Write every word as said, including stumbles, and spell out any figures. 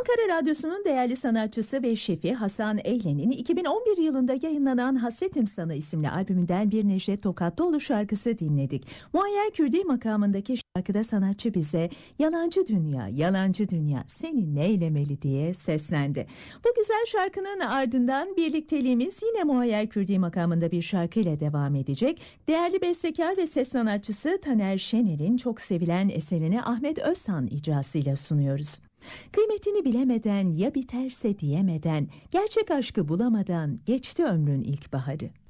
Ankara Radyosu'nun değerli sanatçısı ve şefi Hasan Eylen'in iki bin on bir yılında yayınlanan Hasretim Sana isimli albümünden bir Necdet Tokatlıoğlu şarkısı dinledik. Muayyer Kürdi makamındaki şarkıda sanatçı bize "Yalancı dünya, yalancı dünya seni neylemeli" diye seslendi. Bu güzel şarkının ardından birlikteliğimiz yine Muayyer Kürdi makamında bir şarkıyla devam edecek. Değerli bestekar ve ses sanatçısı Taner Şener'in çok sevilen eserini Ahmet Özhan icrasıyla sunuyoruz. Kıymetini bilemeden, ya biterse diyemeden, gerçek aşkı bulamadan geçti ömrün ilkbaharı.